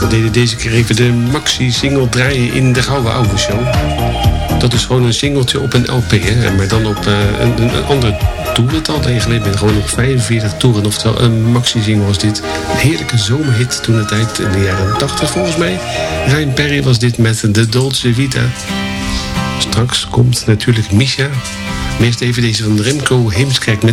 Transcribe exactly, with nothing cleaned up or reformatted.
deden deze keer even de maxi-single draaien in de Gouden Oude Show. Dat is gewoon een singeltje op een L P, hè? Maar dan op uh, een, een andere toerental. En geleden ben gewoon op vijfenveertig toeren. Oftewel een maxi-single was dit. Een heerlijke zomerhit toen de tijd in de jaren tachtig volgens mij. Ryan Perry was dit met de Dolce Vita. Straks komt natuurlijk Misha. Maar eerst even deze van Remco Heemskerk met